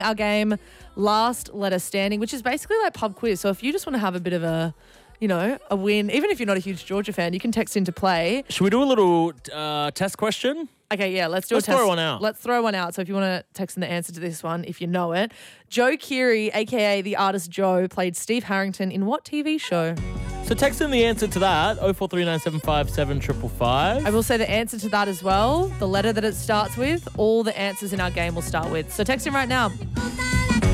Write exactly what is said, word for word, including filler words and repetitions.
Our game, Last Letter Standing, which is basically like pub quiz. So if you just want to have a bit of a, you know, a win, even if you're not a huge Georgia fan, you can text into play. Should we do a little uh, test question? Okay, yeah, let's do Let's a test. throw one out. Let's throw one out. So if you want to text in the answer to this one, if you know it. Joe Keery, a k a the artist Joe, played Steve Harrington in what T V show? So text in the answer to that, oh four three nine seven five seven five five five. I will say the answer to that as well, the letter that it starts with, all the answers in our game will start with. So text in right now.